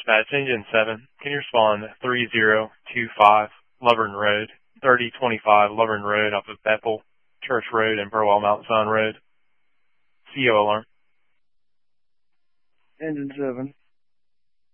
Dispatch, Engine 7. Can you respond 3025 Lovern Road, 3025 Lovern Road off of Bethel, Church Road, and Burwell Mount Zion Road? CO alarm. Engine 7.